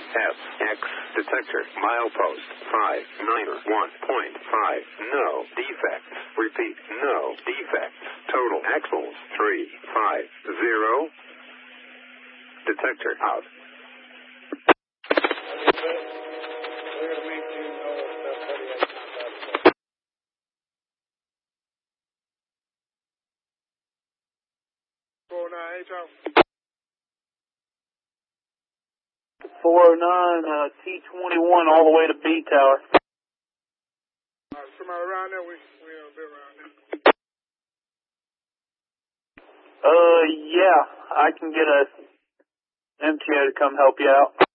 FX detector milepost 591.5. No defects. Repeat, no defects. Total axles 350. Detector out. T21 all the way to B Tower. Somebody around there? We don't be around there. Yeah, I can get a MTA to come help you out.